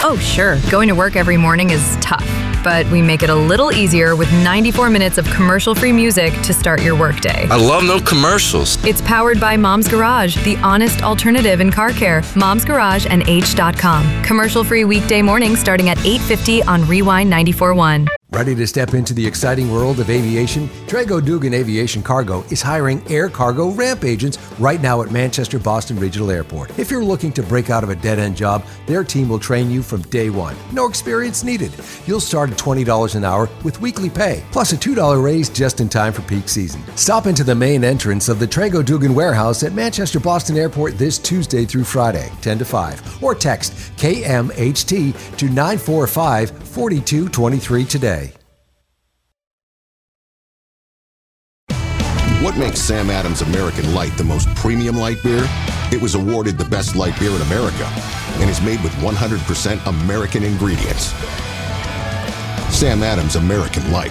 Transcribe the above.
Oh, sure. Going to work every morning is tough, but we make it a little easier with 94 minutes of commercial-free music to start your workday. I love no commercials. It's powered by Mom's Garage, the honest alternative in car care. Mom's Garage and H.com. Commercial-free weekday mornings starting at 8:50 on Rewind 94.1. Ready to step into the exciting world of aviation? Trago Dugan Aviation Cargo is hiring air cargo ramp agents right now at Manchester Boston Regional Airport. If you're looking to break out of a dead-end job, their team will train you from day one. No experience needed. You'll start at $20 an hour with weekly pay, plus a $2 raise just in time for peak season. Stop into the main entrance of the Trago Dugan warehouse at Manchester Boston Airport this Tuesday through Friday, 10 to 5, or text KMHT to 945-4223 today. What makes Sam Adams American Light the most premium light beer? It was awarded the best light beer in America and is made with 100% American ingredients. Sam Adams American Light.